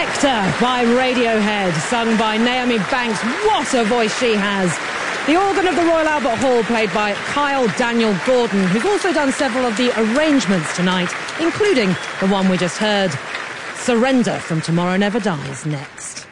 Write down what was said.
Nectar by Radiohead, sung by Naomi Banks. What a voice she has. The organ of the Royal Albert Hall played by Kyle Daniel Gordon, who's also done several of the arrangements tonight, including the one we just heard. Surrender from Tomorrow Never Dies next.